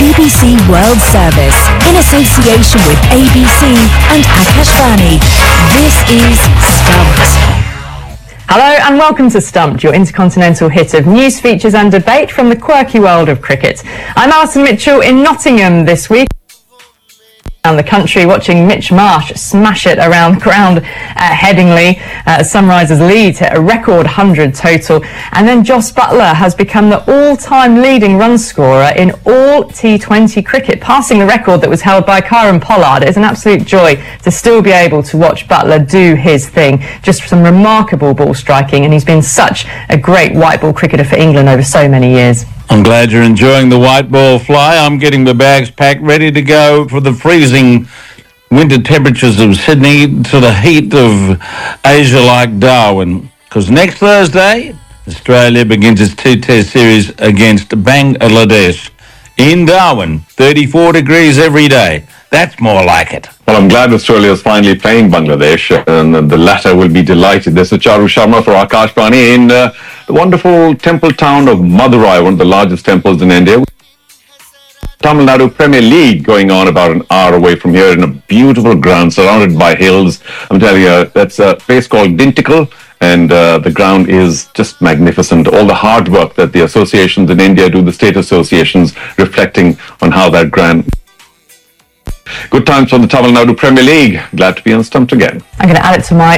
BBC World Service in association with ABC and Akashvani. This is Stumped. Hello and welcome to Stumped, your intercontinental hit of news, features and debate from the quirky world of cricket. I'm Alison Mitchell in Nottingham this week. Around the country, watching Mitch Marsh smash it around the ground at Headingley. Sunrisers lead hit a record 100 total, and then Jos Buttler has become the all-time leading run scorer in all T20 cricket, passing the record that was held by Kieron Pollard. It's an absolute joy to still be able to watch Buttler do his thing. Just some remarkable ball striking, and he's been such a great white ball cricketer for England over so many years. I'm glad you're enjoying the white ball fly. I'm getting the bags packed, ready to go for the freezing winter temperatures of Sydney to the heat of Asia like Darwin. Because next Thursday, Australia begins its two-test series against Bangladesh in Darwin. 34 degrees every day. That's more like it. Well, I'm glad Australia is finally playing Bangladesh, and the latter will be delighted. This is Charu Sharma for Akashvani in the wonderful temple town of Madurai, one of the largest temples in India. Tamil Nadu Premier League going on about an hour away from here in a beautiful ground surrounded by hills. I'm telling you, that's a place called Dintikal, and the ground is just magnificent. All the hard work that the associations in India do, the state associations, reflecting on how that ground. Good times from the Tamil Nadu Premier League. Glad to be on Stumped again. I'm going to add it to my